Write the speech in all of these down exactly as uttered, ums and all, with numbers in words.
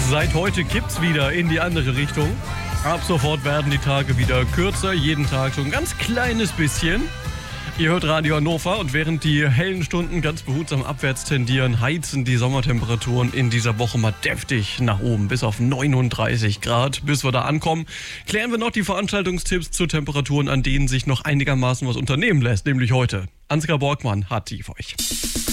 Seit heute kippt's wieder in die andere Richtung. Ab sofort werden die Tage wieder kürzer, jeden Tag so ein ganz kleines bisschen. Ihr hört Radio Hannover und während die hellen Stunden ganz behutsam abwärts tendieren, heizen die Sommertemperaturen in dieser Woche mal deftig nach oben, bis auf neununddreißig Grad. Bis wir da ankommen, klären wir noch die Veranstaltungstipps zu Temperaturen, an denen sich noch einigermaßen was unternehmen lässt, nämlich heute. Ansgar Borgmann hat die für euch.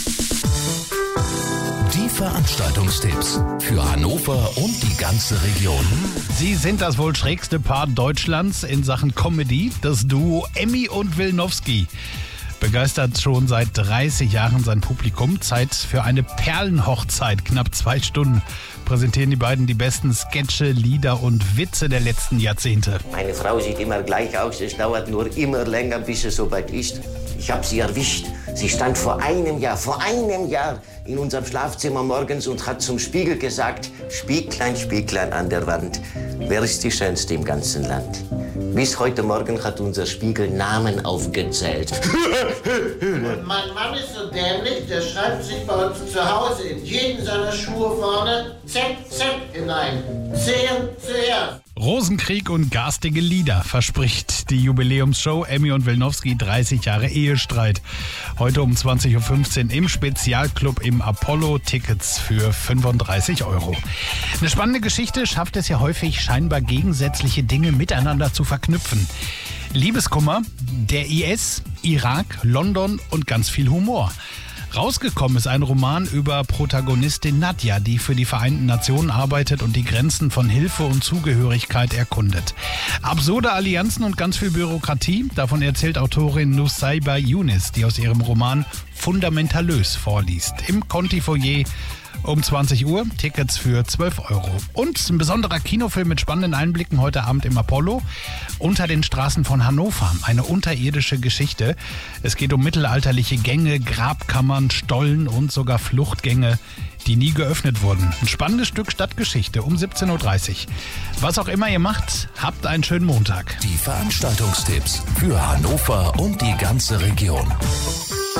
Die Veranstaltungstipps für Hannover und die ganze Region. Sie sind das wohl schrägste Paar Deutschlands in Sachen Comedy, das Duo Emmy und Wilnowski. Begeistert schon seit dreißig Jahren sein Publikum. Zeit für eine Perlenhochzeit. Knapp zwei Stunden präsentieren die beiden die besten Sketche, Lieder und Witze der letzten Jahrzehnte. Meine Frau sieht immer gleich aus. Es dauert nur immer länger, bis es soweit ist. Ich habe sie erwischt. Sie stand vor einem Jahr, vor einem Jahr in unserem Schlafzimmer morgens und hat zum Spiegel gesagt: Spieglein, Spieglein an der Wand, wer ist die Schönste im ganzen Land? Bis heute Morgen hat unser Spiegel Namen aufgezählt. Und mein Mann ist so dämlich, der schreibt sich bei uns zu Hause in jeden seiner Schuhe vorne Z Z hinein. Sehen zuerst. Rosenkrieg und garstige Lieder verspricht die Jubiläumsshow Emmy und Wilnowski dreißig Jahre Ehestreit. Heute um zwanzig Uhr fünfzehn im Spezialclub im Apollo, Tickets für fünfunddreißig Euro. Eine spannende Geschichte schafft es ja häufig, scheinbar gegensätzliche Dinge miteinander zu verknüpfen. Liebeskummer, der I S, Irak, London und ganz viel Humor. Rausgekommen ist ein Roman über Protagonistin Nadja, die für die Vereinten Nationen arbeitet und die Grenzen von Hilfe und Zugehörigkeit erkundet. Absurde Allianzen und ganz viel Bürokratie, davon erzählt Autorin Nusayba Yunus, die aus ihrem Roman Fundamentalös vorliest. Im Conti-Foyer um zwanzig Uhr, Tickets für zwölf Euro. Und ein besonderer Kinofilm mit spannenden Einblicken heute Abend im Apollo. Unter den Straßen von Hannover, eine unterirdische Geschichte. Es geht um mittelalterliche Gänge, Grabkammern, Stollen und sogar Fluchtgänge, die nie geöffnet wurden. Ein spannendes Stück Stadtgeschichte um siebzehn Uhr dreißig. Was auch immer ihr macht, habt einen schönen Montag. Die Veranstaltungstipps für Hannover und die ganze Region.